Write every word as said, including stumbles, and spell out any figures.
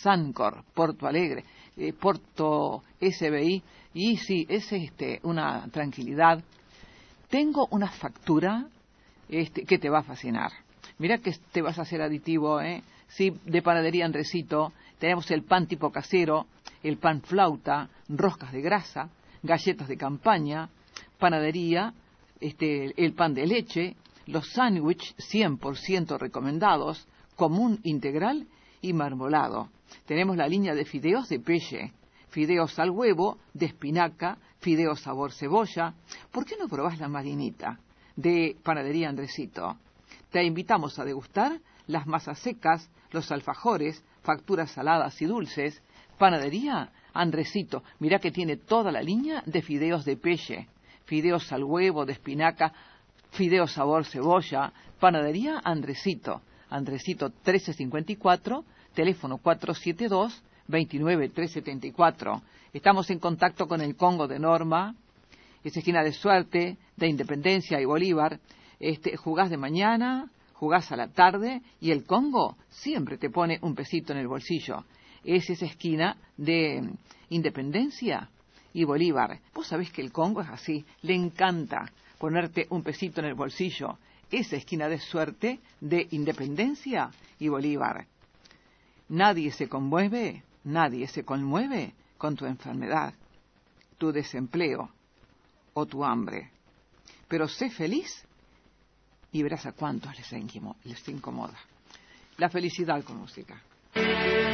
Sancor, Porto Alegre, eh, Porto S B I, y sí, es este, una tranquilidad. Tengo una factura este, que te va a fascinar. Mira que te vas a hacer aditivo, ¿eh? Sí, de panadería Andresito. Tenemos el pan tipo casero, el pan flauta, roscas de grasa, galletas de campaña, panadería, este, el pan de leche, los sándwiches cien por ciento recomendados, común integral y marmolado. Tenemos la línea de fideos de pelle, fideos al huevo, de espinaca, fideos sabor cebolla. ¿Por qué no probás la marinita de panadería Andresito? Te invitamos a degustar las masas secas, los alfajores, facturas saladas y dulces. Panadería Andresito, mirá que tiene toda la línea de fideos de pelle, fideos al huevo, de espinaca, fideos sabor cebolla. Panadería Andresito, Andresito trece cincuenta y cuatro, teléfono cuatro siete dos, veintinueve trescientos setenta y cuatro. Estamos en contacto con el Congo de Norma, es esquina de Suerte, de Independencia y Bolívar. Este, jugás de mañana, jugás a la tarde, y el Congo siempre te pone un pesito en el bolsillo. Es esa esquina de Independencia y Bolívar. Vos sabés que el Congo es así, le encanta ponerte un pesito en el bolsillo. Esa esquina de Suerte, de Independencia y Bolívar. Nadie se conmueve, nadie se conmueve con tu enfermedad, tu desempleo o tu hambre. Pero sé feliz y verás a cuántos les incomoda. La felicidad con música.